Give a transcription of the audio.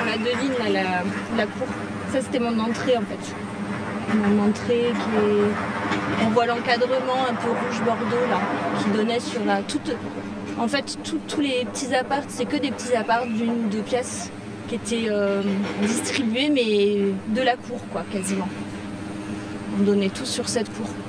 la devine, là, la cour. Ça, c'était mon entrée, en fait. Mon entrée qui est... On voit l'encadrement un peu rouge-bordeaux, là, qui donnait sur la... En fait, tous les petits apparts, c'est que des petits apparts d'une ou deux pièces qui étaient distribués, mais de la cour, quoi, quasiment. On donnait tout sur cette cour.